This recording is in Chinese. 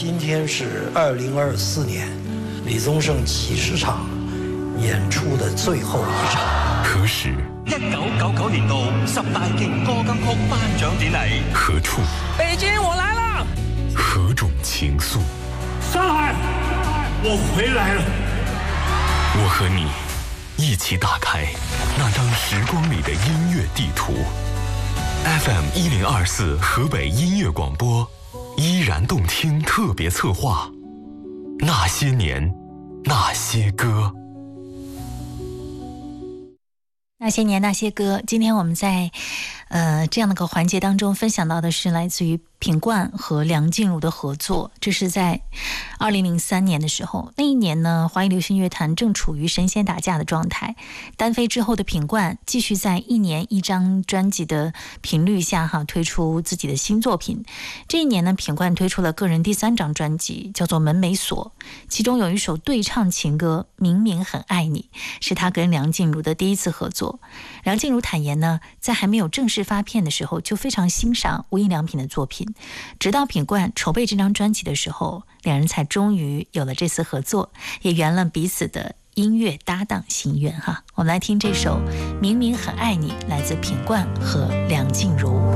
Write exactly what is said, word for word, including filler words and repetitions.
今天是二零二四年李宗盛七十场演出的最后一场。 何时？ 一九九九年度十大勁歌金曲頒獎典禮。 何處？ 北京，我來了。 何種情愫？ 上海，我回來了。 我和你一起打開那張時光裡的音樂地圖。F M 一零二四河北音樂廣播，依然動聽特別策劃，那些年，那些歌。 那些年那些歌，今天我们在呃这样的个环节当中分享到的是来自于品冠和梁静茹的合作，这是在二零零三年的时候。那一年呢，华语流行乐坛正处于神仙打架的状态，单飞之后的品冠继续在一年一张专辑的频率下哈推出自己的新作品。这一年呢，品冠推出了个人第三张专辑，叫做《门没锁》，其中有一首对唱情歌《明明很爱你》，是他跟梁静茹的第一次合作。梁静茹坦言呢，在还没有正式发片的时候就非常欣赏无印良品的作品，直到品冠筹备这张专辑的时候，两人才终于有了这次合作，也圆了彼此的音乐搭档心愿哈。我们来听这首《明明很爱你》，来自品冠和梁静茹。